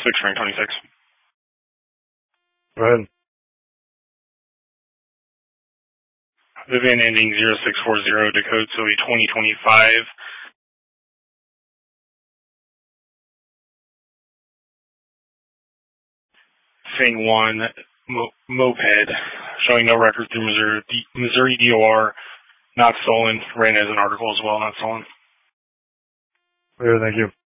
Rank 26. Go ahead. Vivian ending 0640 Dakota Zoe 2025. Thing 1 moped showing no record through Missouri DOR, not stolen. Ran as an article as well, not stolen. Clear, thank you.